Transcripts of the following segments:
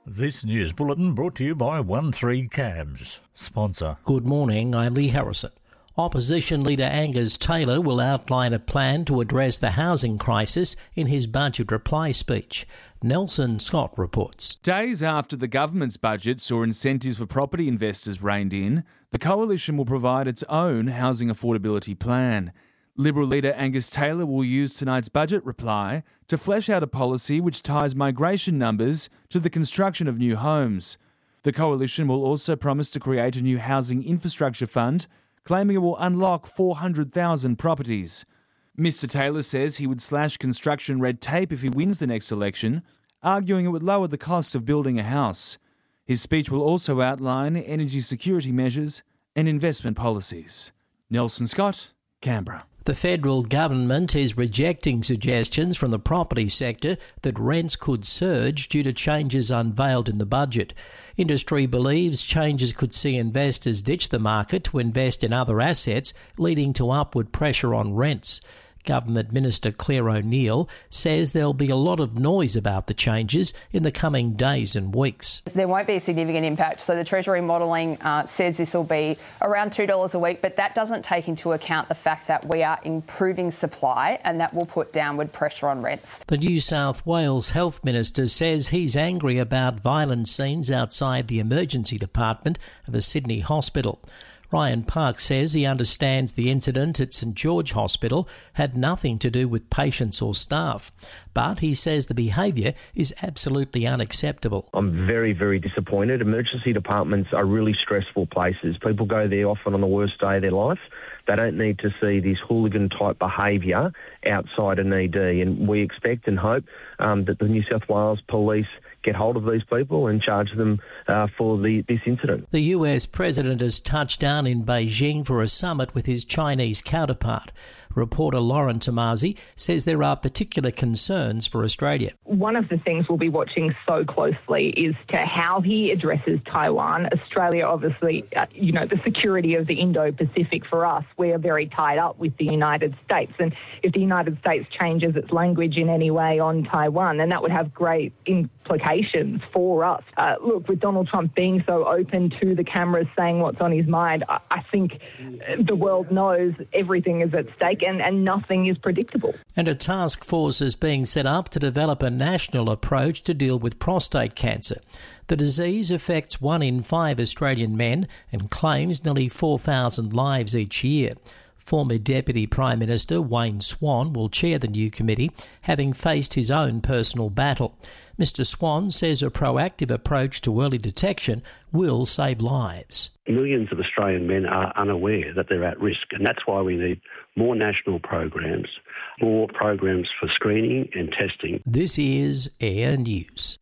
This news bulletin brought to you by 13 Cabs, sponsor. Good morning, I'm Lee Harrison. Opposition leader Angus Taylor will outline a plan to address the housing crisis in his budget reply speech. Nelson Scott reports. Days after the government's budget saw incentives for property investors reined in, the Coalition will provide its own housing affordability plan. Liberal leader Angus Taylor will use tonight's budget reply to flesh out a policy which ties migration numbers to the construction of new homes. The Coalition will also promise to create a new housing infrastructure fund, claiming it will unlock 400,000 properties. Mr Taylor says he would slash construction red tape if he wins the next election, arguing it would lower the cost of building a house. His speech will also outline energy security measures and investment policies. Nelson Scott, Canberra. The federal government is rejecting suggestions from the property sector that rents could surge due to changes unveiled in the budget. Industry believes changes could see investors ditch the market to invest in other assets, leading to upward pressure on rents. Government Minister Claire O'Neill says there'll be a lot of noise about the changes in the coming days and weeks. There won't be a significant impact. So the Treasury modelling says this will be around $2 a week, but that doesn't take into account the fact that we are improving supply and that will put downward pressure on rents. The New South Wales Health Minister says he's angry about violent scenes outside the emergency department of a Sydney hospital. Ryan Park says he understands the incident at St George Hospital had nothing to do with patients or staff, but he says the behaviour is absolutely unacceptable. I'm very, very disappointed. Emergency departments are really stressful places. People go there often on the worst day of their life. They don't need to see this hooligan-type behaviour outside an ED, and we expect and hope that the New South Wales Police get hold of these people and charge them for this incident. The US President has touched down in Beijing for a summit with his Chinese counterpart. Reporter Lauren Tomazi says there are particular concerns for Australia. One of the things we'll be watching so closely is to how he addresses Taiwan. Australia, obviously, the security of the Indo-Pacific for us, we're very tied up with the United States. And if the United States changes its language in any way on Taiwan, then that would have great implications for us. Look, with Donald Trump being so open to the cameras saying what's on his mind, I think the world knows everything is at stake. And nothing is predictable. And a task force is being set up to develop a national approach to deal with prostate cancer. The disease affects 1 in 5 Australian men and claims nearly 4,000 lives each year. Former Deputy Prime Minister Wayne Swan will chair the new committee, having faced his own personal battle. Mr Swan says a proactive approach to early detection will save lives. Millions of Australian men are unaware that they're at risk, and that's why we need more national programs, more programs for screening and testing. This is Air News.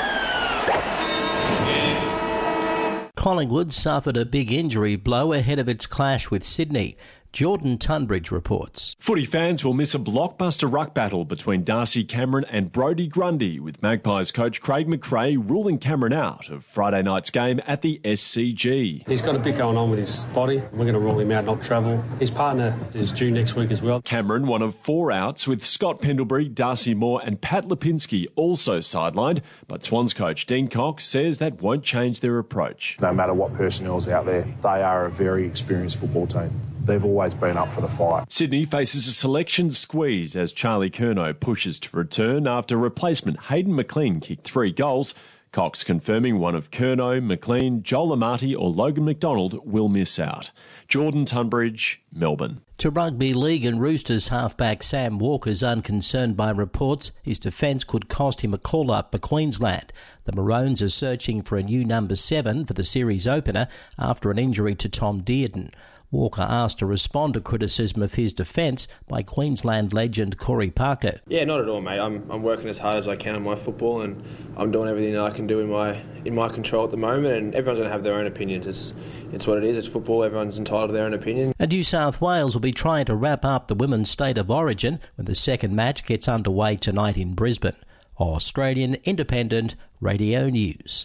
Collingwood suffered a big injury blow ahead of its clash with Sydney. Jordan Tunbridge reports. Footy fans will miss a blockbuster ruck battle between Darcy Cameron and Brodie Grundy, with Magpies coach Craig McRae ruling Cameron out of Friday night's game at the SCG. He's got a bit going on with his body. We're going to rule him out, not travel. His partner is due next week as well. Cameron, one of 4 outs, with Scott Pendlebury, Darcy Moore and Pat Lipinski also sidelined, but Swans coach Dean Cox says that won't change their approach. No matter what personnel's out there, they are a very experienced football team. They've always been up for the fight. Sydney faces a selection squeeze as Charlie Curnow pushes to return after replacement Hayden McLean kicked 3 goals. Cox confirming one of Curnow, McLean, Joel Amati or Logan McDonald will miss out. Jordan Tunbridge, Melbourne. To rugby league, and Roosters halfback Sam Walker's unconcerned by reports his defence could cost him a call-up for Queensland. The Maroons are searching for a new number 7 for the series opener after an injury to Tom Dearden. Walker asked to respond to criticism of his defence by Queensland legend Corey Parker. Yeah, not at all, mate. I'm working as hard as I can on my football, and I'm doing everything that I can do in my control at the moment. And everyone's going to have their own opinions. It's what it is. It's football. Everyone's entitled to their own opinion. And New South Wales will be trying to wrap up the women's state of origin when the second match gets underway tonight in Brisbane. Australian Independent Radio News.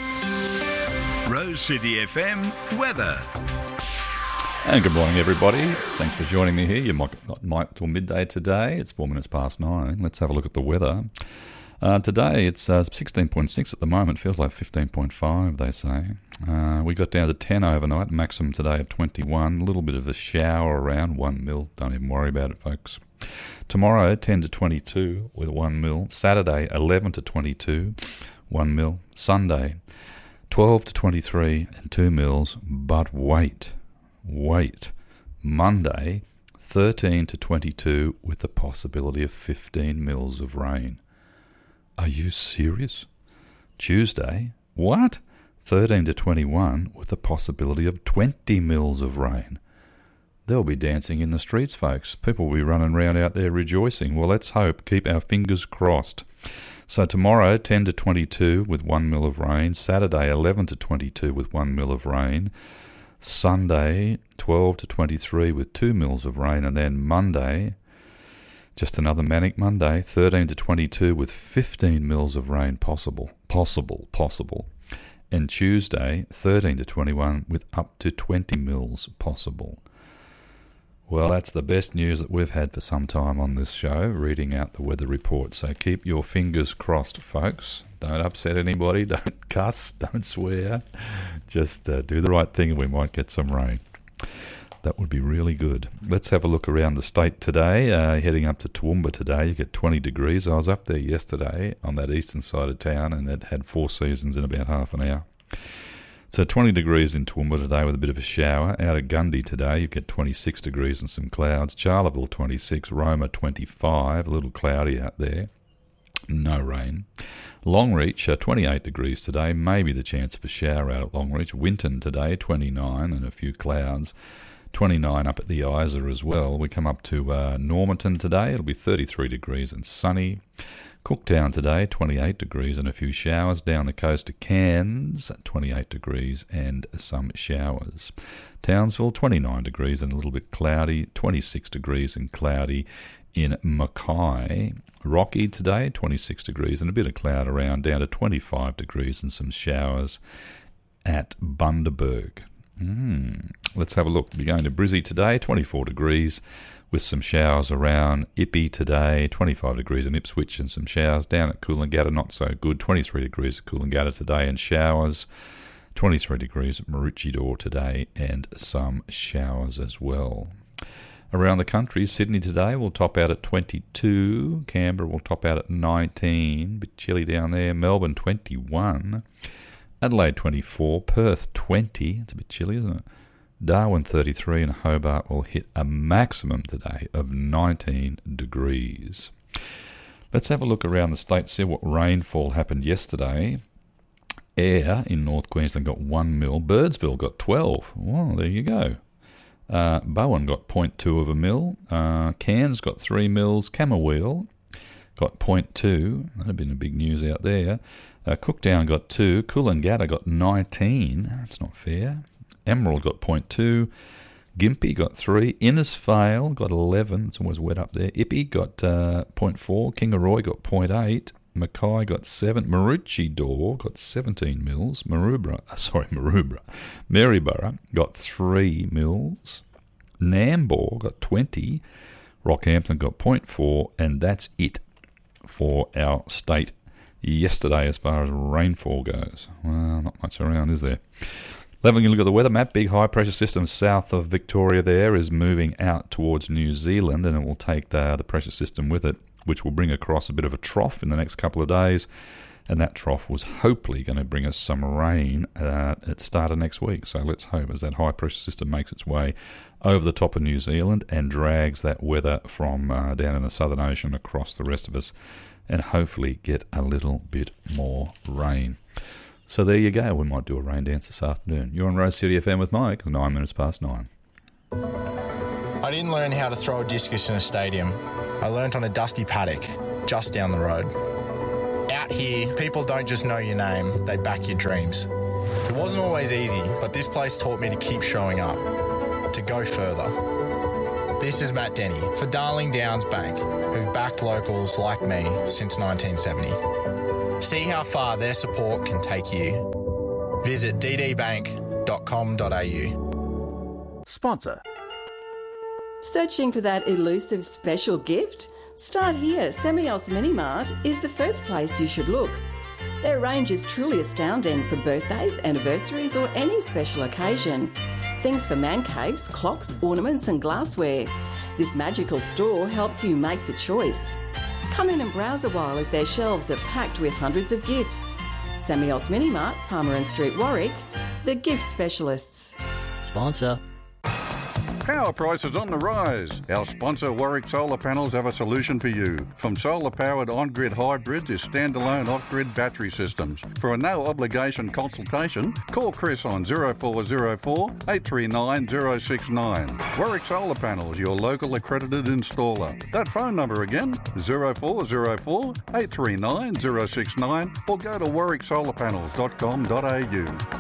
Rose City FM weather. And good morning, everybody. Thanks for joining me here. You might not till midday today. It's 4 minutes past 9. Let's have a look at the weather. Today it's 16.6 at the moment. Feels like 15.5, they say. We got down to 10 overnight. Maximum today of 21. A little bit of a shower around, 1 mil. Don't even worry about it, folks. Tomorrow 10 to 22 with 1 mil. Saturday 11 to 22, 1 mil. Sunday 12 to 23 and 2 mils. But wait. Monday 13 to 22 with the possibility of 15 mils of rain. Are you serious? Tuesday, what? 13 to 21 with the possibility of 20 mils of rain. They'll be dancing in the streets, folks. People will be running around out there rejoicing. Well, let's hope. Keep our fingers crossed. So tomorrow, 10 to 22 with 1 mil of rain. Saturday, 11 to 22 with 1 mil of rain. Sunday, 12 to 23 with 2 mils of rain. And then Monday, just another manic Monday, 13 to 22 with 15 mils of rain possible. And Tuesday, 13 to 21 with up to 20 mils possible. Well, that's the best news that we've had for some time on this show, reading out the weather report. So keep your fingers crossed, folks. Don't upset anybody, don't cuss, don't swear. Just do the right thing and we might get some rain. That would be really good. Let's have a look around the state today. Heading up to Toowoomba today, you get 20 degrees. I was up there yesterday on that eastern side of town and it had 4 seasons in about half an hour. So 20 degrees in Toowoomba today with a bit of a shower. Out at Gundy today, you get 26 degrees and some clouds. Charleville 26, Roma 25, a little cloudy out there. No rain. Longreach 28 degrees today, maybe the chance of a shower out at Longreach. Winton today 29 and a few clouds. 29 up at the Isa as well. We come up to Normanton today. It'll be 33 degrees and sunny. Cooktown today, 28 degrees and a few showers. Down the coast to Cairns, 28 degrees and some showers. Townsville, 29 degrees and a little bit cloudy. 26 degrees and cloudy in Mackay. Rocky today, 26 degrees and a bit of cloud around. Down to 25 degrees and some showers at Bundaberg. Let's have a look. We're going to Brizzy today, 24 degrees with some showers around. Ippy today, 25 degrees in Ipswich and some showers. Down at Coolangatta, not so good. 23 degrees at Coolangatta today and showers. 23 degrees at Maroochydore today and some showers as well. Around the country, Sydney today will top out at 22. Canberra will top out at 19. A bit chilly down there. Melbourne, 21. Adelaide 24, Perth 20, it's a bit chilly, isn't it? Darwin 33 and Hobart will hit a maximum today of 19 degrees. Let's have a look around the state, see what rainfall happened yesterday. Ayr in North Queensland got 1 mil, Birdsville got 12, well there you go. Bowen got 0.2 of a mil, Cairns got 3 mils, Camberwell got 0.2, that had been a big news out there. Cooktown got 2, Coolangatta got 19, that's not fair. Emerald got 0.2, Gympie got 3, Innisfail got 11, it's always wet up there. Ippy got 0.4, Kingaroy got 0.8, Mackay got 7, Maroochydore got 17 mils, Maryborough got 3 mils, Nambour got 20, Rockhampton got 0.4, and that's it for our state yesterday as far as rainfall goes. Well, not much around, is there? Having a look at the weather map, big high pressure system south of Victoria there is moving out towards New Zealand, and it will take the pressure system with it, which will bring across a bit of a trough in the next couple of days, and that trough was hopefully going to bring us some rain at the start of next week. So let's hope as that high pressure system makes its way over the top of New Zealand and drags that weather from down in the Southern Ocean across the rest of us, and hopefully get a little bit more rain. So there you go. We might do a rain dance this afternoon. You're on Rose City FM with Mike, 9 minutes past 9. I didn't learn how to throw a discus in a stadium. I learnt on a dusty paddock just down the road. Out here, people don't just know your name, they back your dreams. It wasn't always easy, but this place taught me to keep showing up, to go further. This is Matt Denny for Darling Downs Bank, who've backed locals like me since 1970. See how far their support can take you. Visit ddbank.com.au. Sponsor. Searching for that elusive special gift? Start here. Semios Minimart is the first place you should look. Their range is truly astounding for birthdays, anniversaries or any special occasion. Things for man caves, clocks, ornaments and glassware. This magical store helps you make the choice. Come in and browse a while as their shelves are packed with hundreds of gifts. Semios Minimart, Palmer Street, Warwick, the gift specialists. Sponsor. Power prices on the rise. Our sponsor Warwick Solar Panels have a solution for you. From solar-powered on-grid hybrids to standalone off-grid battery systems. For a no-obligation consultation, call Chris on 0404 839 069. Warwick Solar Panels, your local accredited installer. That phone number again, 0404 839 069, or go to warwicksolarpanels.com.au.